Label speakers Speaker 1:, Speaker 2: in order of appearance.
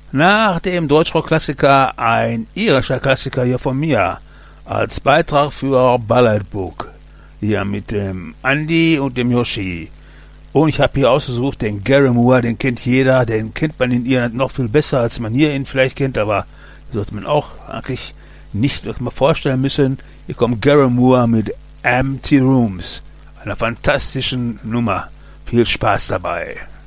Speaker 1: Nach dem Deutschrock-Klassiker ein irischer Klassiker hier von mir als Beitrag für Ballad Book. Hier mit dem Andy und dem Yoshi. Und ich habe hier ausgesucht den Gary Moore, den kennt jeder, den kennt man in Irland noch viel besser, als man hier ihn vielleicht kennt, aber sollte man auch eigentlich nicht mal vorstellen müssen. Hier kommt Gary Moore mit Empty Rooms, einer fantastischen Nummer. Viel Spaß dabei.